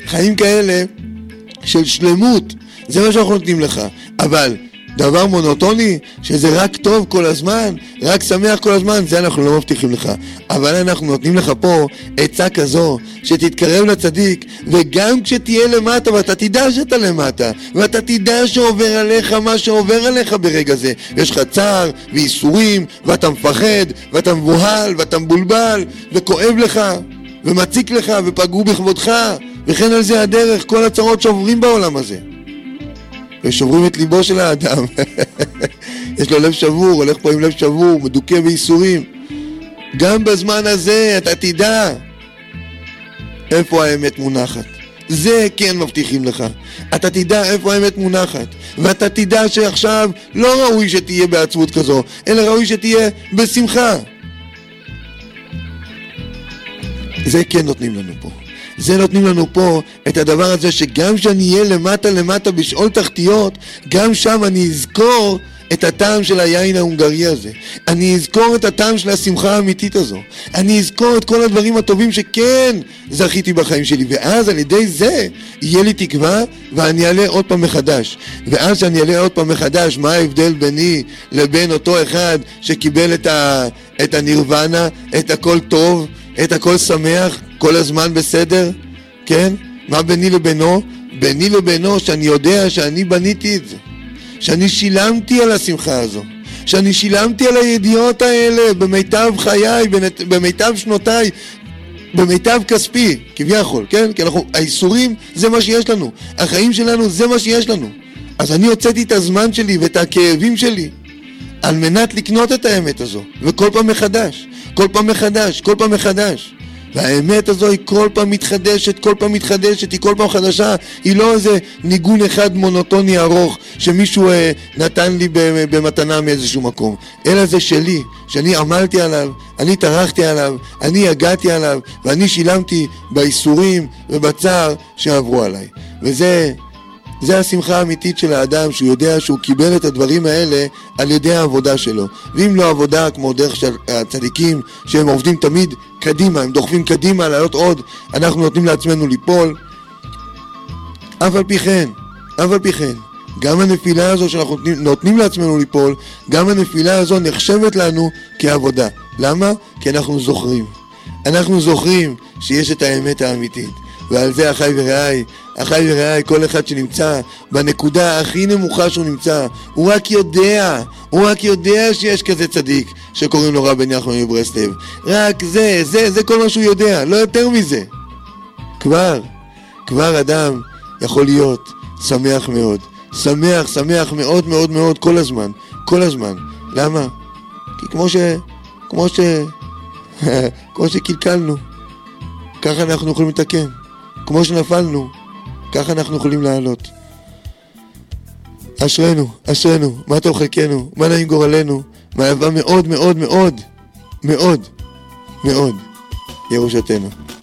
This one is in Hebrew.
חיים כאלה של שלמות, זה מה שאנחנו נותנים לך. אבל דבר מונוטוני, שזה רק טוב כל הזמן, רק שמח כל הזמן, זה אנחנו לא מבטיחים לך. אבל אנחנו נותנים לך פה עצה כזו, שתתקרב לצדיק, וגם כשתהיה למטה, ואתה תדע שאתה למטה, ואתה תדע שעובר עליך מה שעובר עליך ברגע זה. יש לך צער ואיסורים, ואתה מפחד, ואתה מבוהל, ואתה מבולבל, וכואב לך, ומציק לך, ופגעו בכבודך, וכן על זה הדרך, כל הצרות שעוברים בעולם הזה. ושוברים את ליבו של האדם. יש לו לב שבור, הולך פה עם לב שבור, מדוכא באיסורים. גם בזמן הזה אתה תדע איפה האמת מונחת. זה כן מבטיחים לך. אתה תדע איפה האמת מונחת. ואתה תדע שעכשיו לא ראוי שתהיה בעצבות כזו, אלא ראוי שתהיה בשמחה. זה כן נותנים לנו פה. זה נותנים לנו פה את הדבר הזה שגם שאני אהיה למטה בשאול תחתיות, גם שם אני אזכור את הטעם של היין ההונגרי הזה. אני אזכור את הטעם של השמחה האמיתית הזו. אני אזכור את כל הדברים הטובים שכן זכיתי בחיים שלי. ואז על ידי זה יהיה לי תקווה ואני אעלה עוד פעם מחדש. ואז שאני אעלה עוד פעם מחדש, מה ההבדל ביני לבין אותו אחד שקיבל את הנירוונה, את הכל טוב, את הכל שמח, כל הזמן בסדר, כן? מה ביני לבינו? ביני לבינו שאני יודע שאני בניתי את זה, שאני שילמתי על השמחה הזו, שאני שילמתי על הידיעות האלה במיטב חיי, במיטב שנותיי, במיטב כספי, כביכול, כן? כי האיסורים זה מה שיש לנו, החיים שלנו זה מה שיש לנו. אז אני הוצאתי את הזמן שלי ואת הכאבים שלי על מנת לקנות את האמת הזו, וכל פעם מחדש, כל פעם מחדש, כל פעם מחדש. והאמת הזו היא כל פעם מתחדשת, כל פעם מתחדשת, היא כל פעם חדשה, היא לא איזה ניגון אחד מונוטוני ארוך שמישהו נתן לי במתנה מאיזשהו מקום, אלא זה שלי, שאני עמלתי עליו, אני טרחתי עליו, אני הגעתי עליו, ואני שילמתי באיסורים ובצער שעברו עליי. זה השמחה האמיתית של האדם, שהוא יודע שהוא קיבל את הדברים האלה על ידי העבודה שלו. ואם לא עבודה כמו דרך של הצדיקים, שהם עובדים תמיד קדימה, הם דוחפים קדימה לעלות עוד, אנחנו נותנים לעצמנו ליפול. אף על פי כן, גם הנפילה הזו שאנחנו נותנים לעצמנו ליפול, גם הנפילה הזו נחשבת לנו כעבודה. למה? כי אנחנו זוכרים שיש את האמת האמיתית. ועל זה אחי ורעי, כל אחד שנמצא בנקודה הכי נמוכה שהוא נמצא, הוא רק יודע שיש כזה צדיק שקוראים לו רבן נחמן מברסלב. רק זה כל מה שהוא יודע, לא יותר מזה. כבר אדם יכול להיות שמח מאוד, שמח מאוד מאוד מאוד כל הזמן. למה? כי כמו שקלקלנו, ככה אנחנו יכולים לתקן. כמו שנפלנו, ככה אנחנו יכולים לעלות. אשרנו, מה טוב חלקנו, מה נעים גורלנו, מה יפה מאוד מאוד מאוד מאוד מאוד ירושתנו.